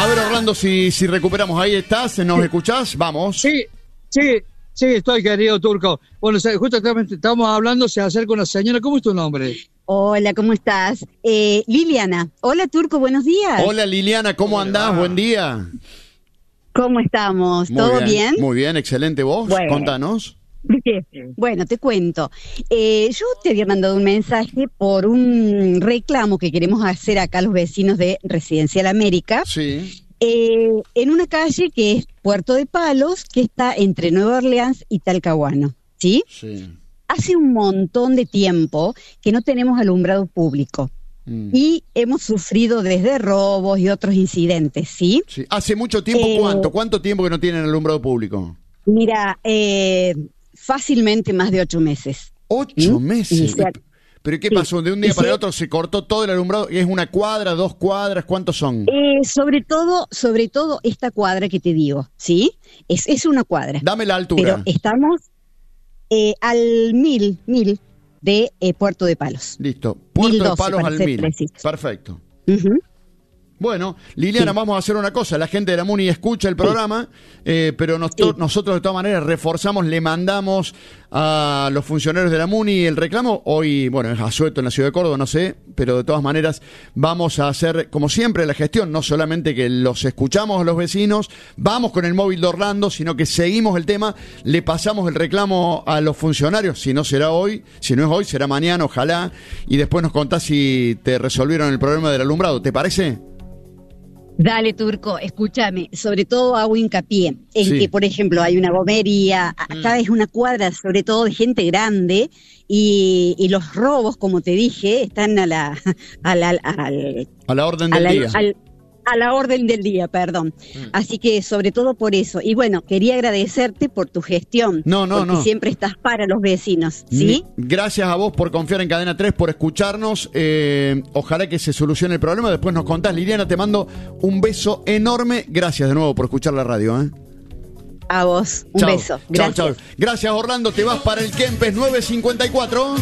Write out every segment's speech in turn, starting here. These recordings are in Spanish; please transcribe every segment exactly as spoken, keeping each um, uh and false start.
A ver, Orlando, si, si recuperamos. Ahí estás, ¿nos escuchás? Vamos. Sí, sí, sí, estoy, querido Turco. Bueno, justamente estábamos hablando, se acerca una señora. ¿Cómo es tu nombre? Hola, ¿cómo estás? Eh, Liliana. Hola, Turco, buenos días. Hola, Liliana, ¿cómo andás? Buen día. ¿Cómo estamos? Muy ¿Todo bien? bien? Muy bien, excelente. ¿Vos? Bueno. Contanos. Bueno, te cuento. Eh, yo te había mandado un mensaje por un reclamo que queremos hacer acá los vecinos de Residencial América. Sí. Eh, en una calle que es Puerto de Palos, que está entre Nueva Orleans y Talcahuano, ¿sí? Sí. Hace un montón de tiempo que no tenemos alumbrado público. Mm. Y hemos sufrido desde robos y otros incidentes, ¿sí? Sí. ¿Hace mucho tiempo? Eh, ¿Cuánto? ¿Cuánto tiempo que no tienen alumbrado público? Mira, eh, fácilmente más de ocho meses. ¿Ocho ¿Mm? meses? sea, ¿Pero qué sí. pasó? ¿De un día y para sí. el otro se cortó todo el alumbrado? ¿Es una cuadra, dos cuadras? ¿Cuántos son? Eh, sobre todo, sobre todo esta cuadra que te digo, ¿sí? Es, es una cuadra. Dame la altura. Pero estamos eh, al mil, mil de eh, Puerto de Palos. Listo. Puerto mil doce, de Palos al mil. Precisos. Perfecto. Uh-huh. Bueno, Liliana, sí. Vamos a hacer una cosa. La gente de la MUNI escucha el programa, sí. eh, pero nos, sí. nosotros de todas maneras reforzamos, le mandamos a los funcionarios de la MUNI el reclamo. Hoy, bueno, es asueto en la ciudad de Córdoba, no sé, pero de todas maneras vamos a hacer, como siempre, la gestión. No solamente que los escuchamos a los vecinos, vamos con el móvil de Orlando, sino que seguimos el tema, le pasamos el reclamo a los funcionarios. Si no será hoy, si no es hoy, será mañana, ojalá. Y después nos contás si te resolvieron el problema del alumbrado. ¿Te parece? Dale, Turco, escúchame, sobre todo hago hincapié en sí. que, por ejemplo, hay una gomería, acá mm. es una cuadra sobre todo de gente grande y, y los robos, como te dije, están a la a la, al, a la orden del a la, día. Al, a la orden del día, perdón. Mm. Así que sobre todo por eso. Y bueno, quería agradecerte por tu gestión. No, no, porque no. siempre estás para los vecinos, ¿sí? Gracias a vos por confiar en Cadena tres, por escucharnos. Eh, ojalá que se solucione el problema. Después nos contás. Liliana, te mando un beso enorme. Gracias de nuevo por escuchar la radio, ¿eh? A vos, un chau. beso. Gracias. Chau, chau. Gracias, Orlando. Te vas para el Kempes nueve cincuenta y cuatro.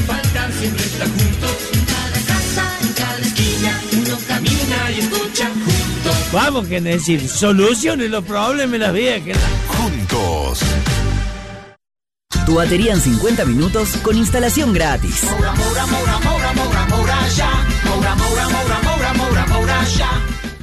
Vamos, que decir, soluciones los problemas de la vida. Que la... Juntos. Tu batería en cincuenta minutos con instalación gratis. Moura, moura, moura, moura, moura, moura, ya. Moura, moura, moura, moura, moura, moura, ya.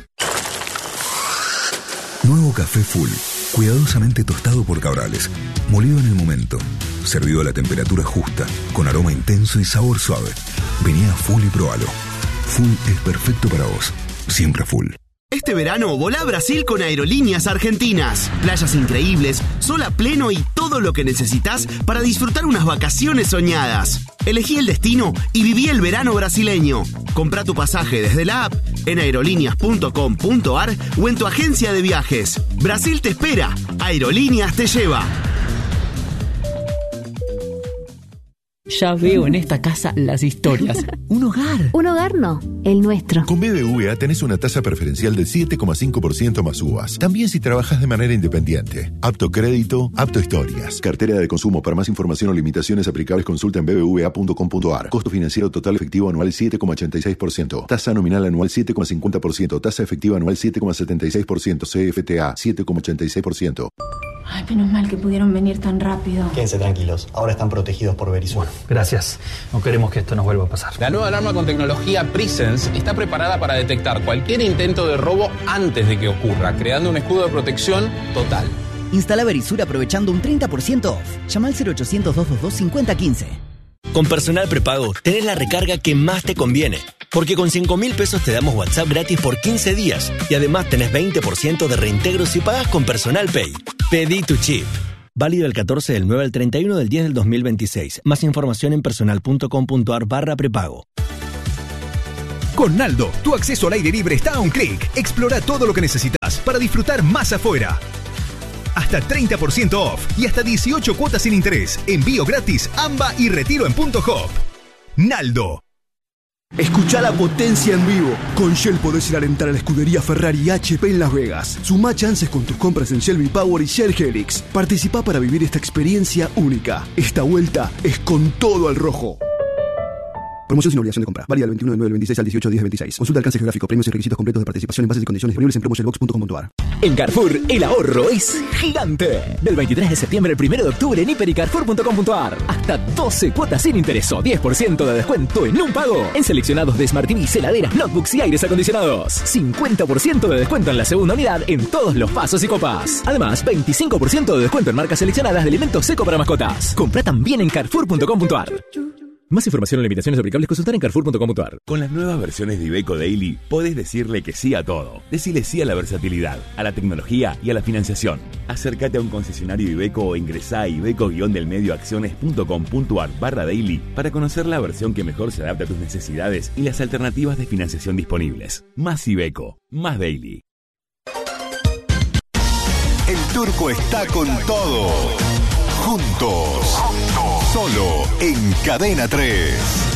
Nuevo café Full, cuidadosamente tostado por Cabrales, molido en el momento, servido a la temperatura justa, con aroma intenso y sabor suave. Vení a Full y probalo. Full es perfecto para vos, siempre Full. Este verano volá a Brasil con Aerolíneas Argentinas. Playas increíbles, sol a pleno y todo lo que necesitas para disfrutar unas vacaciones soñadas. Elegí el destino y viví el verano brasileño. Comprá tu pasaje desde la app, en aerolíneas punto com punto ar o en tu agencia de viajes. Brasil te espera. Aerolíneas te lleva. Ya veo en esta casa las historias. Un hogar. Un hogar no, el nuestro. Con B B V A tenés una tasa preferencial del siete coma cinco por ciento más U V As. También si trabajas de manera independiente. Apto crédito, apto historias. Cartera de consumo. Para más información o limitaciones aplicables consulta en b b v a punto com punto ar. Costo financiero total efectivo anual siete coma ochenta y seis por ciento. Tasa nominal anual siete coma cincuenta por ciento. Tasa efectiva anual siete coma setenta y seis por ciento. C F T A siete coma ochenta y seis por ciento. Ay, menos mal que pudieron venir tan rápido. Quédense tranquilos, ahora están protegidos por Verisur. Gracias, no queremos que esto nos vuelva a pasar. La nueva alarma con tecnología Presence está preparada para detectar cualquier intento de robo antes de que ocurra, creando un escudo de protección total. Instala Verisur aprovechando un treinta por ciento off. Llama al cero ochocientos, dos dos dos, cinco cero uno cinco. Con Personal Prepago tenés la recarga que más te conviene. Porque con cinco mil pesos te damos WhatsApp gratis por quince días. Y además tenés veinte por ciento de reintegro si pagas con Personal Pay. Pedí tu chip. Válido el catorce del nueve al treinta y uno del diez del dos mil veintiséis. Más información en personal punto com punto ar barra prepago. Con Naldo, tu acceso al aire libre está a un clic. Explora todo lo que necesitas para disfrutar más afuera. Hasta treinta por ciento off y hasta dieciocho cuotas sin interés. Envío gratis, AMBA y retiro en Punto Hop. Naldo. Escucha la potencia en vivo. Con Shell podés ir a alentar a la escudería Ferrari y H P en Las Vegas. Sumá chances con tus compras en Shell V-Power y Shell Helix. Participá para vivir esta experiencia única. Esta vuelta es con todo al rojo. Promoción sin obligación de compra. Válida del veintiuno de nueve del veintiséis al dieciocho de diez del veintiséis. Consulta alcance geográfico, premios y requisitos completos de participación en bases y condiciones disponibles en promotionbox punto com punto a r. En Carrefour, el ahorro es gigante. Del veintitrés de septiembre al primero de octubre en hiper y carrefour punto com punto a r. Hasta doce cuotas sin interés o diez por ciento de descuento en un pago. En seleccionados de Smart T V, heladeras, notebooks y aires acondicionados. cincuenta por ciento de descuento en la segunda unidad en todos los vasos y copas. Además, veinticinco por ciento de descuento en marcas seleccionadas de alimentos seco para mascotas. Compra también en carrefour punto com punto a r. Más información o limitaciones aplicables consultar en carrefour punto com punto a r. Con las nuevas versiones de Iveco Daily podés decirle que sí a todo. Decile sí a la versatilidad, a la tecnología y a la financiación. Acércate a un concesionario Iveco o ingresá a iveco-delmedioacciones punto com punto a r barra daily para conocer la versión que mejor se adapta a tus necesidades y las alternativas de financiación disponibles. Más Iveco, más Daily. El Turco está con todo. Juntos. Solo en Cadena tres.